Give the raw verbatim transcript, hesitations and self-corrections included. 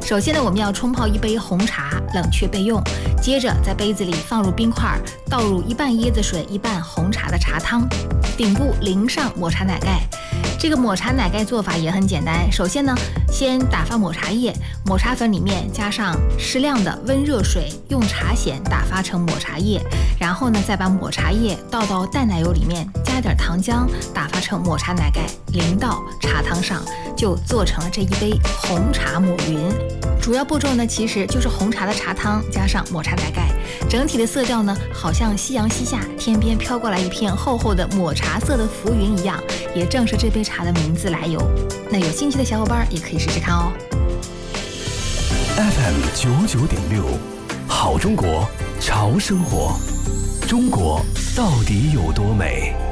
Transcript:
首先呢，我们要冲泡一杯红茶，冷却备用。接着在杯子里放入冰块，倒入一半椰子水、一半红茶的茶汤，顶部淋上抹茶奶盖。这个抹茶奶盖做法也很简单，首先呢，先打发抹茶叶，抹茶粉里面加上适量的温热水，用茶筅打发成抹茶叶，然后呢，再把抹茶叶倒到淡奶油里面，加点糖浆，打发成抹茶奶盖，淋到茶汤上，就做成了这一杯红茶抹云。主要步骤呢，其实就是红茶的茶汤加上抹茶奶盖，整体的色调呢，好像夕阳西下，天边飘过来一片厚厚的抹茶色的浮云一样，也正是这杯茶的名字来由。那有兴趣的小伙伴也可以试试看哦。 F M 九九点六，好中国，潮生活，中国到底有多美？